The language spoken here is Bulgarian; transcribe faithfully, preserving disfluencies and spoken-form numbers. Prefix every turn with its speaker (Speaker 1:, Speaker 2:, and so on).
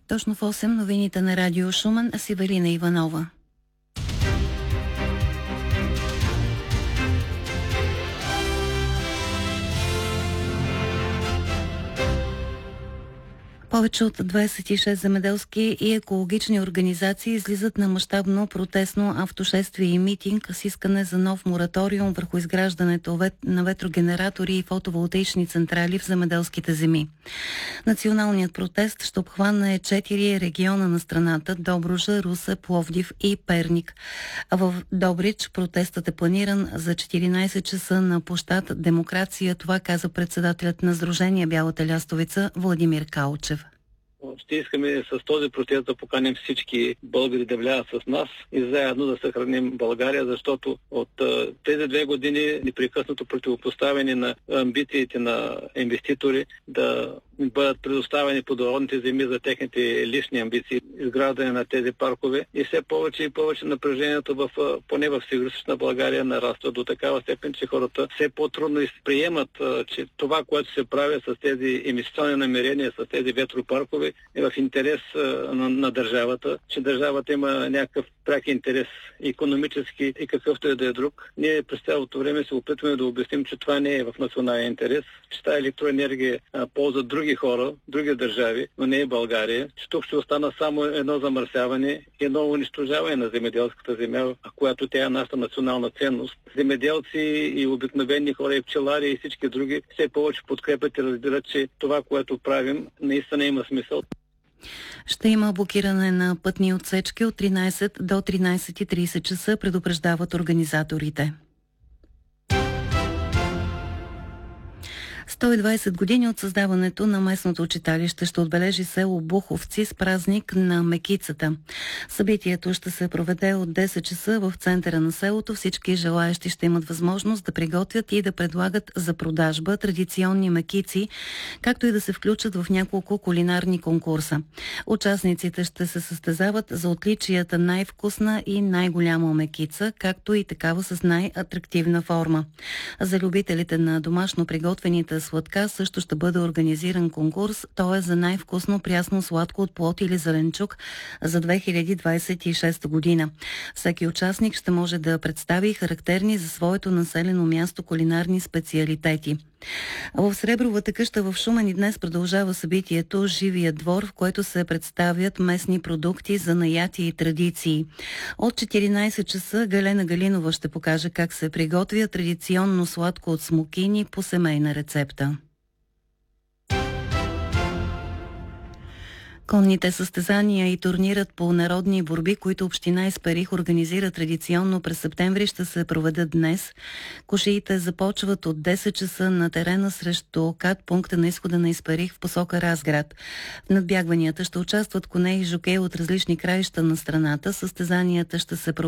Speaker 1: Точно в осем новините на Радио Шумен с Ивелина Иванова. Повече от двадесет и шест земеделски и екологични организации излизат на мащабно протестно автошествие и митинг с искане за нов мораториум върху изграждането на ветрогенератори и фотоволтаични централи в земеделските земи. Националният протест ще обхване четири региона на страната – Добруджа, Русе, Пловдив и Перник. А в Добрич протестът е планиран за четиринадесет часа на площад Демокрация. Това каза председателят на Сдружение Бялата лястовица Владимир Калчев.
Speaker 2: Ще искаме с този протест да поканим всички българи да влязат с нас и заедно да съхраним България, защото от тези две години непрекъснато противопоставяне на амбициите на инвеститори да бъдат предоставени плодородните земи за техните лични амбиции, изграждане на тези паркове и все повече и повече напрежението в, поне в Североизточна България нараства до такава степен, че хората все по-трудно приемат, че това, което се прави с тези инвестиционни намерения, с тези ветропаркове е в интерес на, на държавата, че държавата има някакъв пряк интерес икономически и какъвто е да е друг. Ние през цялото време се опитваме да обясним, че това не е в национален интерес, че тази електроенергия а, ползва други хора, други държави, но не е България, че тук ще остана само едно замърсяване и едно унищожаване на земеделската земя, която тя е нашата национална ценност. Земеделци и обикновени хора, и пчелари и всички други все повече подкрепят и разбират, че това, което правим, наистина има смисъл.
Speaker 1: Ще има блокиране на пътни отсечки от тринадесет до тринадесет и тридесет часа, предупреждават организаторите. сто и двадесет години от създаването на местното читалище ще отбележи село Буховци с празник на мекицата. Събитието ще се проведе от десет часа в центъра на селото. Всички желаещи ще имат възможност да приготвят и да предлагат за продажба традиционни мекици, както и да се включат в няколко кулинарни конкурса. Участниците ще се състезават за отличията най-вкусна и най-голяма мекица, както и такава с най-атрактивна форма. За любителите на домашно приготвените сладка също ще бъде организиран конкурс. Той е за най-вкусно прясно сладко от плод или зеленчук за две хиляди двадесет и шеста година. Всеки участник ще може да представи характерни за своето населено място кулинарни специалитети. В Сребровата къща в Шумен и днес продължава събитието Живия двор, в което се представят местни продукти, занаяти и традиции. От четиринадесет часа Галена Галинова ще покаже как се приготвя традиционно сладко от смокини по семейна рецепта. Конните състезания и турнират по народни борби, които община Исперих организира традиционно през септември, ще се проведат днес. Кошиите започват от десет часа на терена срещу КАТ, пункта на изхода на Исперих в посока Разград. В надбягванията ще участват коне и жокей от различни краища на страната. Състезанията ще се проведат